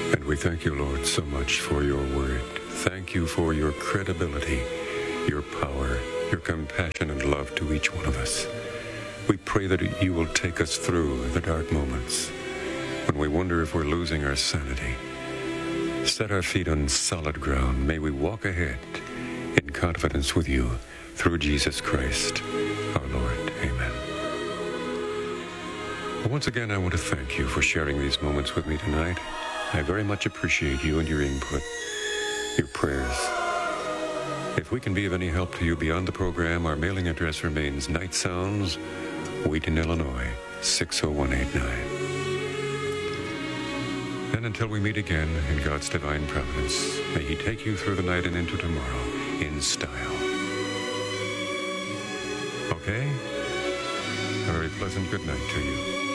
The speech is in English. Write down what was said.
And we thank you, Lord, so much for your word. Thank you for your credibility, your power, your compassion and love to each one of us. We pray that you will take us through the dark moments when we wonder if we're losing our sanity. Set our feet on solid ground. May we walk ahead in confidence with you through Jesus Christ, our Lord. Amen. Well, once again, I want to thank you for sharing these moments with me tonight. I very much appreciate you and your input, your prayers. If we can be of any help to you beyond the program, our mailing address remains Night Sounds, Wheaton, Illinois, 60189. And until we meet again in God's divine providence, may He take you through the night and into tomorrow in style. Okay? A very pleasant good night to you.